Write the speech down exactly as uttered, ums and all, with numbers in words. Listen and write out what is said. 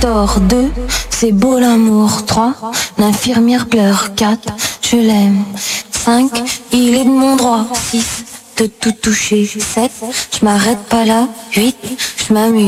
tort. Deux, c'est beau l'amour. Trois, l'infirmière pleure. Quatre, je l'aime. Cinq, il est de mon droit. Six, de tout toucher. Sept, je m'arrête pas là. Huit, je m'amuse.